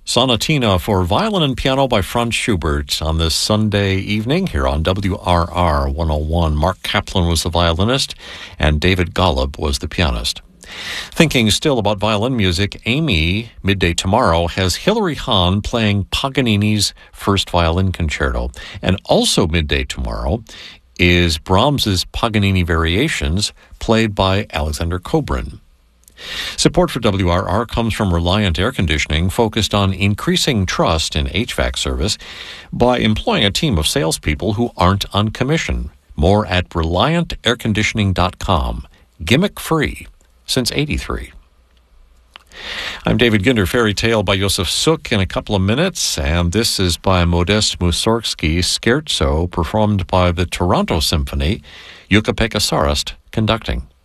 Sonatina for violin and piano by Franz Schubert on this Sunday evening here on WRR 101. Mark Kaplan was the violinist and David Golub was the pianist. Thinking still about violin music, Amy, midday tomorrow, has Hilary Hahn playing Paganini's First Violin Concerto. And also midday tomorrow is Brahms's Paganini Variations, played by Alexander Kobrin. Support for WRR comes from Reliant Air Conditioning, focused on increasing trust in HVAC service by employing a team of salespeople who aren't on commission. More at ReliantAirConditioning.com. Gimmick free since '83. I'm David Ginder. Fairy Tale by Josef Suk in a couple of minutes, and this is by Modest Mussorgsky, Scherzo, performed by the Toronto Symphony, Jukka-Pekka Sarasti conducting.